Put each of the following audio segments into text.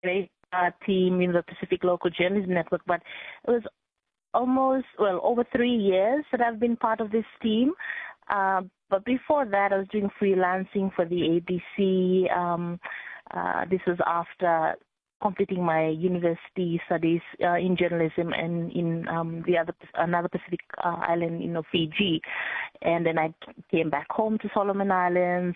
great team in the Pacific Local Journalism Network, but it was over 3 years that I've been part of this team. But before that, I was doing freelancing for the ABC. This was after completing my university studies in journalism and in another Pacific island, Fiji. And then I came back home to Solomon Islands.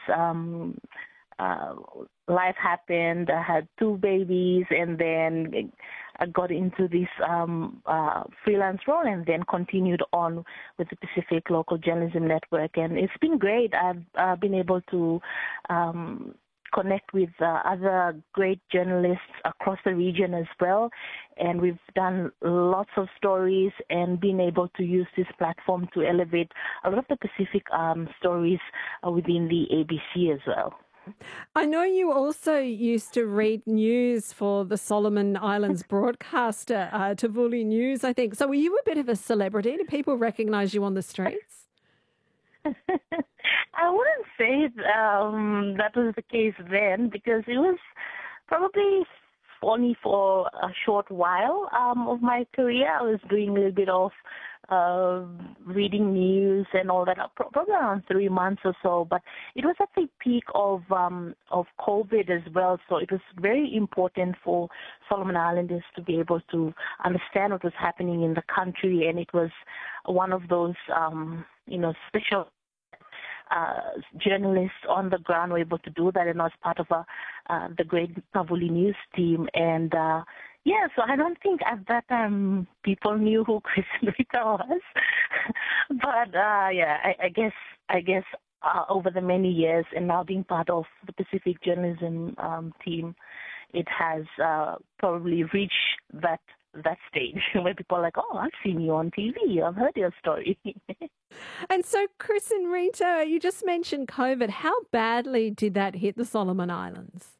Life happened. I had 2 babies, and then I got into this freelance role, and then continued on with the Pacific Local Journalism Network. And it's been great. I've been able to connect with other great journalists across the region as well, and we've done lots of stories and been able to use this platform to elevate a lot of the Pacific stories within the ABC as well. I know you also used to read news for the Solomon Islands broadcaster, Tavuli News, I think. So were you a bit of a celebrity? Do people recognise you on the streets? I wouldn't say that was the case then, because it was probably only for a short while of my career. I was doing a little bit of reading news and all that, probably around 3 months or so. But it was at the peak of COVID as well, so it was very important for Solomon Islanders to be able to understand what was happening in the country, and it was one of those special journalists on the ground were able to do that, and I was part of the great Tavuli News team. And so I don't think at that time people knew who Kristen Rita was. But I guess over the many years, and now being part of the Pacific Journalism team, it has probably reached that stage where people are like, oh, I've seen you on TV, I've heard your story. And so, Chris and Rita, you just mentioned COVID. How badly did that hit the Solomon Islands?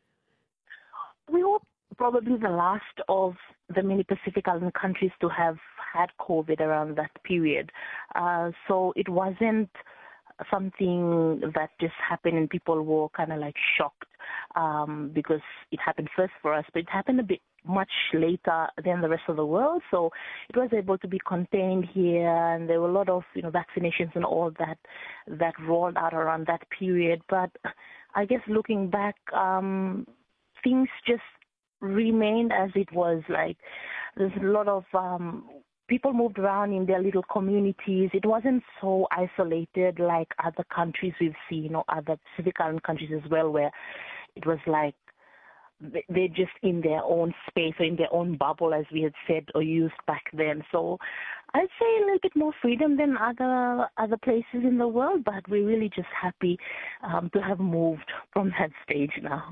We were probably the last of the many Pacific Island countries to have had COVID around that period. So it wasn't something that just happened and people were kind of like shocked because it happened first for us, but it happened a bit much later than the rest of the world. So it was able to be contained here, and there were a lot of vaccinations and all that rolled out around that period. But I guess looking back, things just remained as it was. Like, there's a lot of people moved around in their little communities. It wasn't so isolated like other countries we've seen, or other Pacific Island countries as well, where it was like they're just in their own space or in their own bubble, as we had said or used back then. So I'd say a little bit more freedom than other places in the world, but we're really just happy to have moved from that stage now.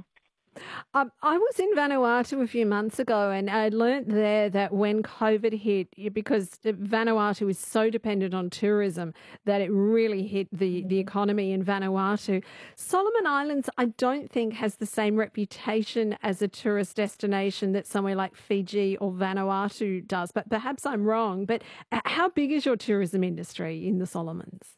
I was in Vanuatu a few months ago, and I learnt there that when COVID hit, because Vanuatu is so dependent on tourism, that it really hit the economy in Vanuatu. Solomon Islands, I don't think, has the same reputation as a tourist destination that somewhere like Fiji or Vanuatu does, but perhaps I'm wrong. But how big is your tourism industry in the Solomons?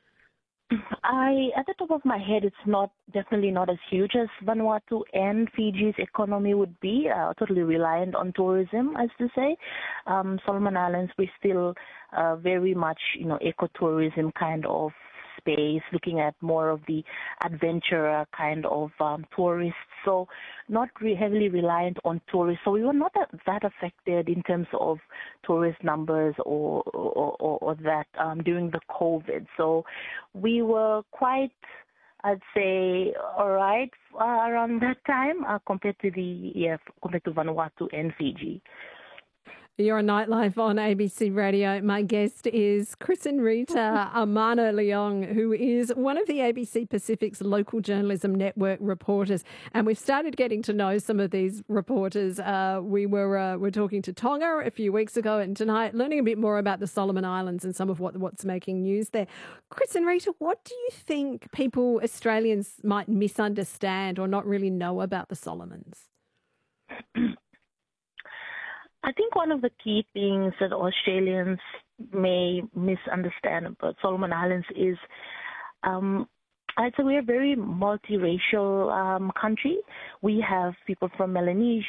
At the top of my head, it's definitely not as huge as Vanuatu and Fiji's economy would be, totally reliant on tourism, as to say. Solomon Islands, we're still very much, ecotourism kind of space, looking at more of the adventurer kind of tourists. So not heavily reliant on tourists. So we were not that affected in terms of tourist numbers or that during the COVID. So we were quite, I'd say, all right around that time compared to Vanuatu and Fiji. You're on Nightlife on ABC Radio. My guest is Kristen Rita Amano Leong, who is one of the ABC Pacific's local journalism network reporters. And we've started getting to know some of these reporters. We were talking to Tonga a few weeks ago, and tonight learning a bit more about the Solomon Islands and some of what's making news there. Kristen Rita, what do you think Australians might misunderstand or not really know about the Solomons? I think one of the key things that Australians may misunderstand about Solomon Islands is, I'd say we're a very multiracial country. We have people from Melanesia,